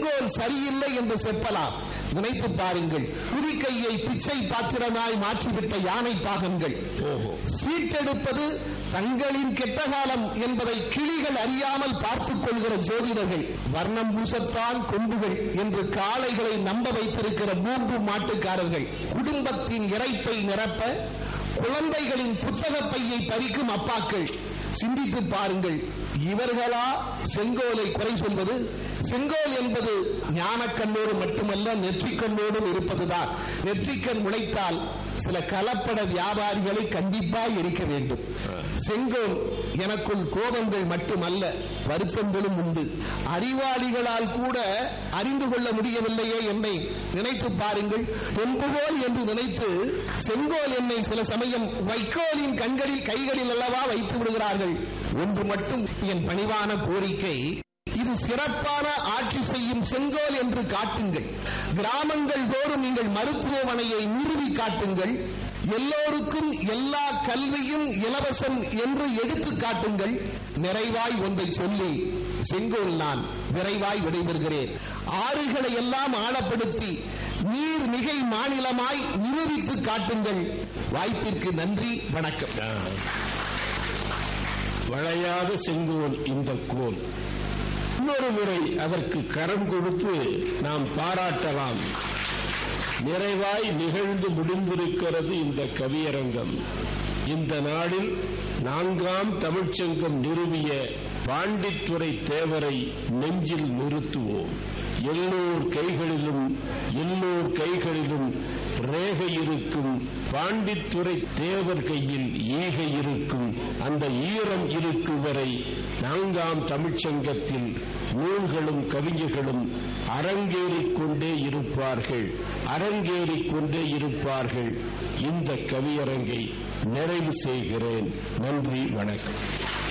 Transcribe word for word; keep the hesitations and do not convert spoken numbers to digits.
செங்கோல் சரியில்லை என்று செப்பலாம். நினைத்து பாருங்கள், புதிக்கையை பிச்சை பாத்திரமாய் மாற்றிவிட்ட யானை பாகன்கள், சீட்டெடுப்பது தங்களின் கெட்ட காலம் என்பதை கிளிகள் அறியாமல் பார்த்துக் கொள்கிற ஜோதிடர்கள், வர்ணம் பூசத்தான் கொம்புகள் என்று காளைகளை நம்ப வைத்திருக்கிற மூன்று மாட்டுக்காரர்கள், குடும்பத்தின் இறைப்பை நிரப்ப குழந்தைகளின் புத்தக பையை பறிக்கும் அப்பாக்கள். சிந்தித்து பாருங்கள், இவர்களா செங்கோலை குறை சொல்வது? செங்கோல் என்பது ஞானக்கண்ணோடு மட்டுமல்ல, நெற்றிக்கண்ணோடும் இருப்பதுதான். நெற்றிக்கண் முளைத்தால் சில கலப்பட வியாபாரிகளை கண்டிப்பாக எரிக்க வேண்டும். செங்கோல் எனக்குள் கோபங்கள் மட்டுமல்ல, வருத்தங்களும் உண்டு. அறிவாளிகளால் கூட அறிந்து கொள்ள முடியவில்லையே என்னை. நினைத்து பாருங்கள், பொன்புகோல் என்று நினைத்து செங்கோல் என்னை சில சமயம் வைக்கோலின் கண்களில் கைகளில் அல்லவா வைத்து விடுகிறார்கள். ஒன்று மட்டும் என் பணிவான கோரிக்கை, இது சிறப்பான ஆட்சி செய்யும் செங்கோல் என்று காட்டுங்கள். கிராமங்கள் தோறும் நீங்கள் மருத்துவமனையை நிறுவி காட்டுங்கள். எல்லோருக்கும் எல்லா கல்வியும் இலவசம் என்று எடுத்து காட்டுங்கள். நிறைவாய் ஒன்றை சொல்லி செங்கோல் நான் விரைவாய் விடைபெறுகிறேன். ஆறுகளை எல்லாம் ஆழப்படுத்தி நீர் மிகை மாநிலமாய் நிரூபித்து காட்டுங்கள். வாய்ப்பிற்கு நன்றி, வணக்கம். வளையாத செங்கோல் இந்த கோல். இன்னொரு முறை அதற்கு கரம் கொடுத்து நாம் பாராட்டலாம். நிறைவாய் நிகழ்ந்து முடிந்திருக்கிறது இந்த கவியரங்கம். இந்த நாளில் நான்காம் தமிழ்ச்சங்கம் நிறுவிய பாண்டித்துரை தேவரை நெஞ்சில் நிறுத்துவோம். எல்லோர் கைகளிலும் எல்லோர் கைகளிலும் ரேகை இருக்கும், பாண்டித்துரை தேவர் கையில் ஈகை இருக்கும். அந்த ஈரம் இருக்கும் வரை நான்காம் தமிழ்ச்சங்கத்தில் நூல்களும் கவிஞர்களும் அரங்கேறிக் கொண்டே இருப்பார்கள் அரங்கேறிக் கொண்டே இருப்பார்கள். இந்த கவியரங்கை நிறைவு செய்கிறேன். நன்றி, வணக்கம்.